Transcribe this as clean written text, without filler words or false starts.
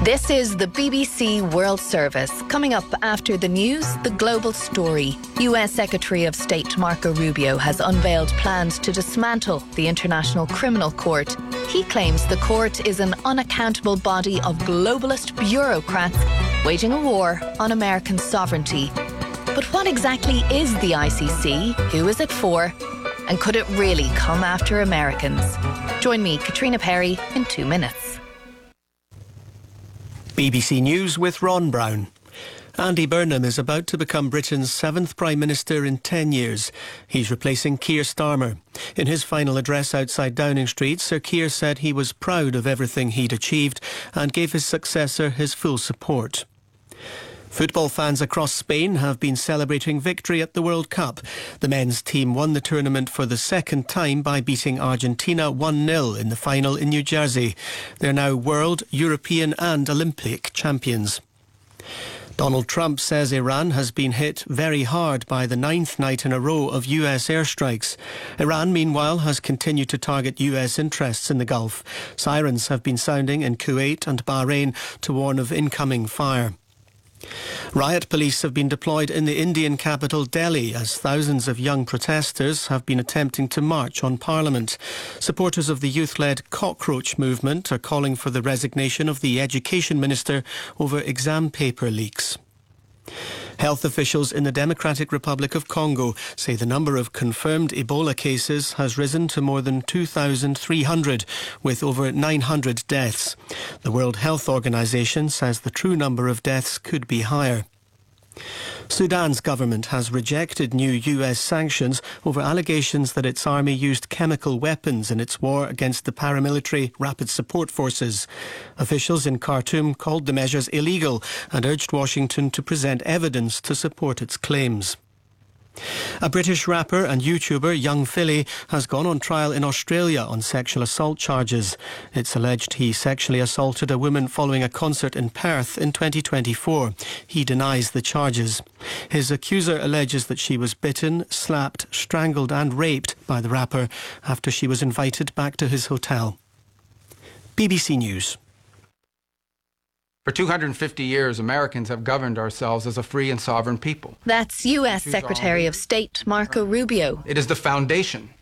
This is the BBC World Service. Coming up after the news, the global story. US Secretary of State Marco Rubio has unveiled plans to dismantle the International Criminal Court. He claims the court is an unaccountable body of globalist bureaucrats waging a war on American sovereignty. But what exactly is the ICC? Who is it for? And could it really come after Americans? Join me, Katrina Perry, in 2 minutes. BBC News with Ron Brown. Andy Burnham is about to become Britain's 7th Prime Minister in 10 years. He's replacing Keir Starmer. In his final address outside Downing Street, Sir Keir said he was proud of everything he'd achieved and gave his successor his full support. Football fans across Spain have been celebrating victory at the World Cup. The men's team won the tournament for the second time by beating Argentina 1-0 in the final in New Jersey. They're now world, European and Olympic champions. Donald Trump says Iran has been hit very hard by the 9th night in a row of US airstrikes. Iran, meanwhile, has continued to target US interests in the Gulf. Sirens have been sounding in Kuwait and Bahrain to warn of incoming fire. Riot police have been deployed in the Indian capital Delhi as thousands of young protesters have been attempting to march on Parliament. Supporters of the youth-led Cockroach movement are calling for the resignation of the Education Minister over exam paper leaks. Health officials in the Democratic Republic of Congo say the number of confirmed Ebola cases has risen to more than 2,300, with over 900 deaths. The World Health Organization says the true number of deaths could be higher. Sudan's government has rejected new US sanctions over allegations that its army used chemical weapons in its war against the paramilitary Rapid Support Forces. Officials in Khartoum called the measures illegal and urged Washington to present evidence to support its claims. A British rapper and YouTuber, Young Philly, has gone on trial in Australia on sexual assault charges. It's alleged he sexually assaulted a woman following a concert in Perth in 2024. He denies the charges. His accuser alleges that she was bitten, slapped, strangled and raped by the rapper after she was invited back to his hotel. BBC News. For 250 years, Americans have governed ourselves as a free and sovereign people. That's US Secretary of State Marco Rubio. It is the foundation